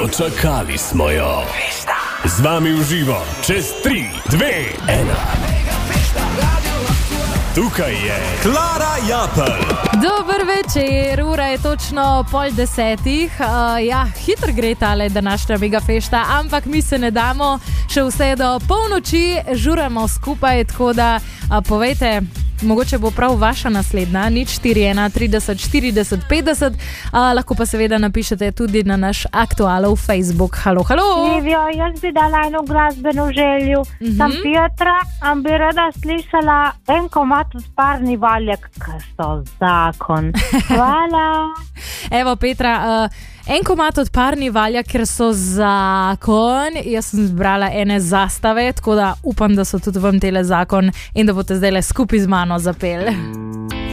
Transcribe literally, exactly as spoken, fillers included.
Dočakali smo jo. Z vami v živo, čez tri, dve, ena. Tukaj je Klara Japelj. Dober večer, ura je točno pol desetih. Uh, ja, hitro gre tale današnja mega fešta, ampak mi se ne damo še vse do polnoči, žuramo skupaj, tako da uh, povejte, mogoče bo prav vaša naslednja, nič štiri ena trideset štirideset petdeset, uh, lahko pa seveda napišete tudi na naš aktualov Facebook. Halo, halo! Livijo, jaz bi dala eno glasbeno željo, Mhm. sem Petra, am bi rada slišala en komad od Parni Valjak, ki so zakon. Hvala. Evo Petra, uh, en komad od Parni Valjak, ker so zakon. Jaz sem zbrala ene zastave, tako da upam, da so tudi vam tele zakon in da boste zdaj le skupaj z mano zapeli.